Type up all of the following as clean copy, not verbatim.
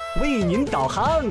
为您导航。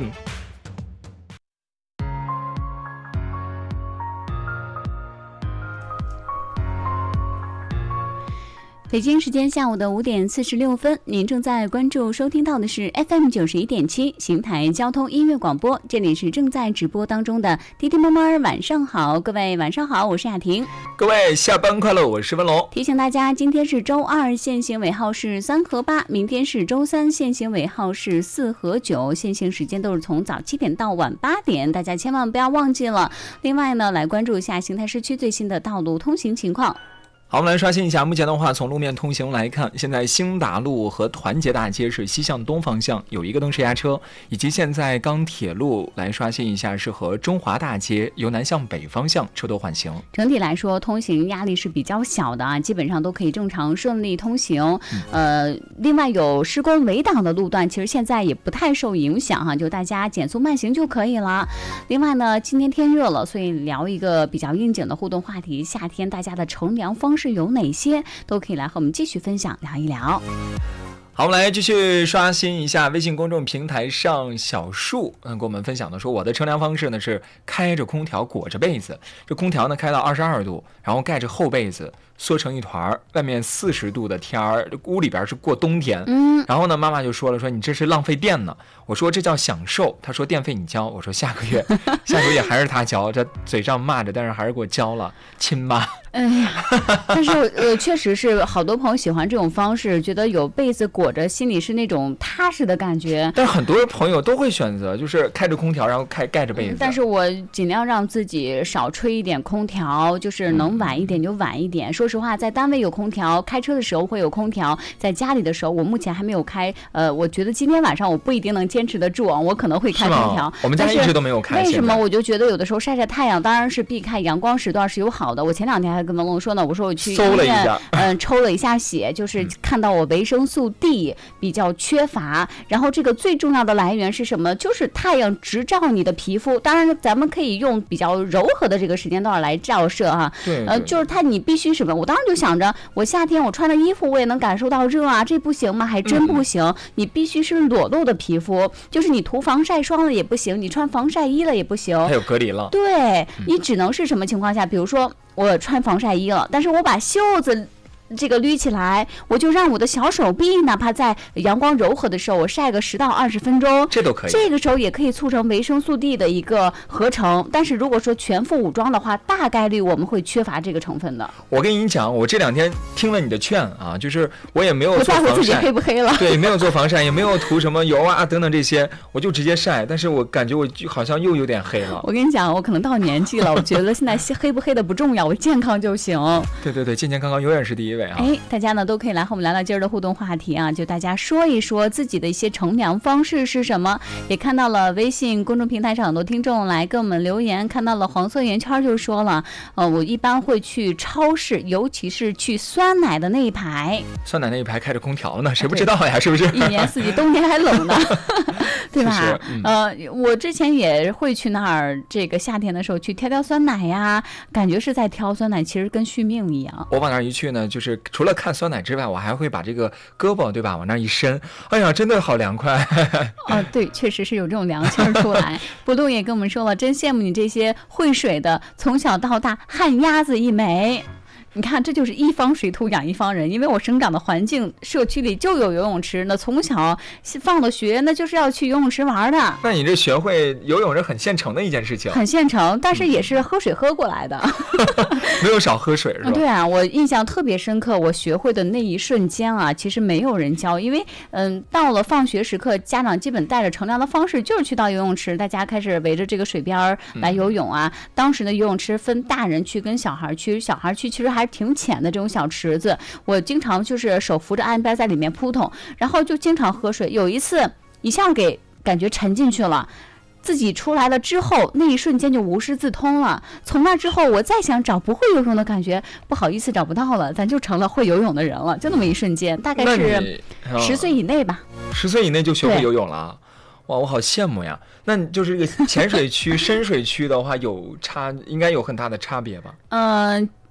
北京时间下午的5点46分，您正在关注收听到的是 FM 91.7邢台交通音乐广播，这里是正在直播当中的滴滴妈妈晚上好，各位晚上好，我是雅婷。 各位下班快乐，我是文龙。 提醒大家，今天是周二，限行尾号是3和8，明天是周三，限行尾号是4和9，限行时间都是从早7点到晚8点，大家千万不要忘记了。另外呢，来关注一下邢台市区最新的道路通行情况。 好，我们来刷新一下。目前的话，从路面通行来看，现在兴达路和团结大街是西向东方向有一个灯式压车，以及现在钢铁路来刷新一下是和中华大街由南向北方向车多缓行。 整体来说，通行压力是比较小的啊，基本上都可以正常顺利通行。另外有施工围挡的路段，其实现在也不太受影响哈，就大家减速慢行就可以了。另外呢，今天天热了，所以聊一个比较应景的互动话题，夏天大家的乘凉方式有哪些，都可以来和我们继续分享聊一聊。 好，我们来继续刷新一下微信公众平台上小树跟我们分享的说，我的乘凉方式呢是开着空调裹着被子，这空调呢开到22度，然后盖着厚被子缩成一团，外面40度的天儿，屋里边是过冬天。然后呢妈妈就说了，说你这是浪费电呢。我说这叫享受，她说电费你交，我说下个月还是她交，这嘴上骂着，但是还是给我交了，亲妈。 哎呀，但是确实是好多朋友喜欢这种方式，觉得有被子裹着，心里是那种踏实的感觉。 但是很多朋友都会选择就是开着空调，然后盖着被子。 但是我尽量让自己少吹一点空调，就是能晚一点就晚一点。说实话，在单位有空调，开车的时候会有空调，在家里的时候我目前还没有开。我觉得今天晚上我不一定能坚持得住啊，我可能会开空调。 我们家一直都没有开。 为什么？我就觉得有的时候晒晒太阳，当然是避开阳光时段是有好的。我前2天还跟文龙说呢，我说我去医院抽了一下血，就是看到我维生素 D 比较缺乏，然后这个最重要的来源是什么？就是太阳直照你的皮肤。当然咱们可以用比较柔和的这个时间段来照射哈。 对， 就是你必须什么？我当时就想着，我夏天我穿的衣服我也能感受到热啊，这不行吗？还真不行，你必须是裸露的皮肤，就是你涂防晒霜了也不行，你穿防晒衣了也不行， 还有隔离了。 对，你只能是什么情况下？比如说我穿防晒衣了，但是我把袖子这个捋起来，我就让我的小手臂哪怕在阳光柔和的时候我晒个10到20分钟， 这都可以。 这个时候也可以促成维生素 D 的一个合成。但是如果说全副武装的话，大概率我们会缺乏这个成分的。 我跟你讲，我这2天听了你的劝啊，就是我也没有做防晒， 我在乎自己黑不黑了。 对，没有做防晒，也没有涂什么油啊等等这些，我就直接晒。但是我感觉我好像又有点黑了。 我跟你讲，我可能到年纪了，我觉得现在黑不黑的不重要，我健康就行。 对对对，健健康康永远是第一位啊！ 大家呢都可以来和我们聊聊今儿的互动话题啊，就大家说一说自己的一些乘凉方式是什么。也看到了微信公众平台上很多听众来跟我们留言，看到了黄色圆圈就说了，我一般会去超市，尤其是去酸奶的那一排。 酸奶那一排开着空调呢，谁不知道呀？是不是？ 一年四季，冬天还冷呢，对吧？我之前也会去那儿，这个夏天的时候去挑酸奶呀，感觉是在挑酸奶，其实跟续命一样。 我往那儿一去呢，就是除了看酸奶之外，我还会把这个胳膊对吧往那儿一伸，哎呀，真的好凉快。 对，确实是有这种凉气儿出来。不动也跟我们说了，真羡慕你这些会水的，从小到大旱鸭子一枚。你看，这就是一方水土养一方人。因为我生长的环境社区里就有游泳池，那从小放了学，那就是要去游泳池玩的。 那你这学会游泳是很现成的一件事情。 很现成，但是也是喝水喝过来的。 没有少喝水是吧？ 对啊，我印象特别深刻，我学会的那一瞬间啊，其实没有人教，因为到了放学时刻，家长基本带着乘凉的方式就是去到游泳池，大家开始围着这个水边来游泳啊。当时的游泳池分大人区跟小孩区，小孩区其实还挺浅的这种小池子，我经常就是手扶着岸边在里面扑腾，然后就经常喝水。有一次一下给感觉沉进去了，自己出来了之后，那一瞬间就无师自通了。从那之后，我再想找不会游泳的感觉，不好意思找不到了，咱就成了会游泳的人了。就那么一瞬间，大概是10岁以内吧。 10岁以内就学会游泳了。哇，我好羡慕呀！那你就是这个浅水区、深水区的话，应该有很大的差别吧？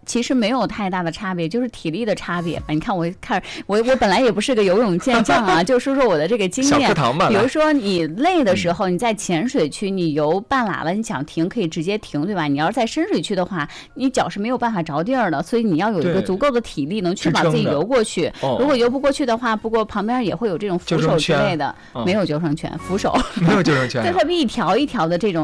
其实没有太大的差别，就是体力的差别吧。你看我本来也不是个游泳健将啊，就说说我的这个经验。 小课堂吧。 比如说你累的时候，你在浅水区你游半拉了，你想停可以直接停，对吧？你要是在深水区的话，你脚是没有办法着地儿的，所以你要有一个足够的体力，能确保自己游过去。如果游不过去的话，不过旁边也会有这种扶手之类的，没有救生圈，扶手没有救生圈， 对，特别一条一条的这种